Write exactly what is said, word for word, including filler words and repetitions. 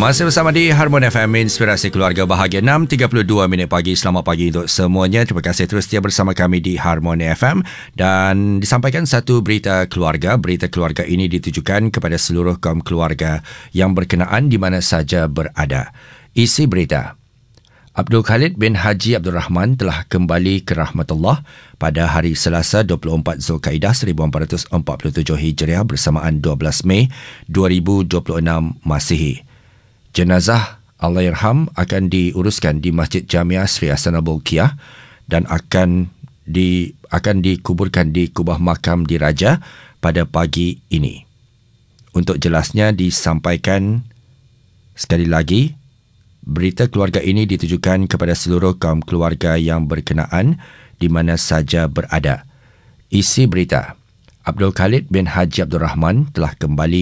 Masih bersama di Harmon F M, Inspirasi Keluarga Bahagia. Enam tiga puluh dua minit pagi. Selamat pagi untuk semuanya. Terima kasih terus setia bersama kami di Harmon F M. Dan disampaikan satu berita keluarga. Berita keluarga ini ditujukan kepada seluruh kaum keluarga yang berkenaan di mana saja berada. Isi berita: Abdul Khalid bin Haji Abdul Rahman telah kembali ke rahmatullah pada hari Selasa dua puluh empat Zulkaidah seribu empat ratus empat puluh tujuh Hijriah bersamaan dua belas Mei dua ribu dua puluh enam Masihi. Jenazah Allahyarham akan diuruskan di Masjid Jamiah Sri Ahsanul Bolkiah dan akan di akan dikuburkan di kubah makam diraja pada pagi ini. Untuk jelasnya disampaikan sekali lagi, berita keluarga ini ditujukan kepada seluruh kaum keluarga yang berkenaan di mana saja berada. Isi berita: Abdul Khalid bin Haji Abdul Rahman telah kembali